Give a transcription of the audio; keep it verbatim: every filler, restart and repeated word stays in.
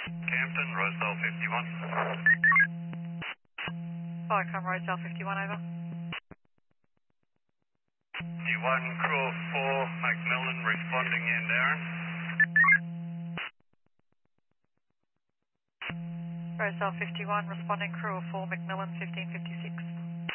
Campton, Roselle fifty-one. Viacom Roselle fifty-one, over. fifty-one, crew of four, Macmillan responding in Darren. Roselle fifty-one, responding crew of four, Macmillan fifteen fifty-six.